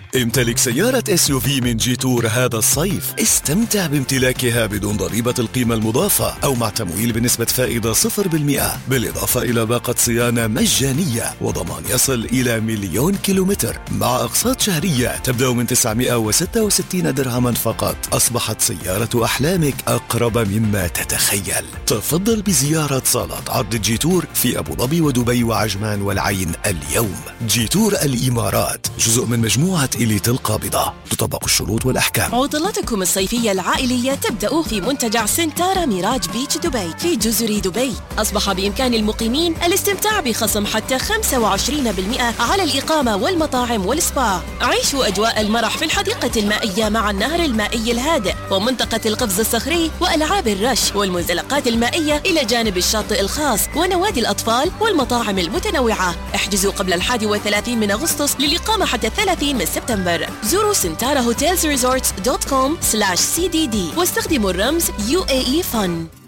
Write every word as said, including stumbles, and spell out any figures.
امتلك سيارة إس يو في من جيتور هذا الصيف. استمتع بامتلاكها بدون ضريبة القيمة المضافة أو مع تمويل بنسبة فائدة صفر بالمئة، بالإضافة إلى باقة صيانة مجانية وضمان يصل إلى مليون كيلومتر مع أقساط شهرية تبدأ من تسعمائة وستة وستين درهما فقط. أصبحت سيارة أحلامك أقرب مما تتخيل. تفضل بزيارة صالات عرض جيتور في أبو ظبي ودبي وعجمان والعين اليوم. جيتور الإمارات جزء من مجموعة إليت القابضة. تطبق الشروط والأحكام. عطلتكم الصيفية العائلية تبدأ في منتجع سنتارا ميراج بيتش دبي في جزر دبي. أصبح بإمكان المقيمين الاستمتاع بخصم حتى خمسة وعشرين بالمئة على الإقامة والمطاعم والسبا. عيشوا أجواء المرح في الحديقة المائية مع النهر المائي الهادئ ومنطقة القفز الصخري وألعاب الرش والمنزلقات المائية إلى جانب الشاطئ الخاص ونوادي الأطفال والمطاعم المتنوعة. احجزوا قبل الحادي والثلاثين من أغسطس للإقامة حتى الثلاثين من سبتمبر. زوروا سنتارا هوتيلز ريزورتس دوت كوم سلاش سي دي دي واستخدموا الرمز يو اي اي فن.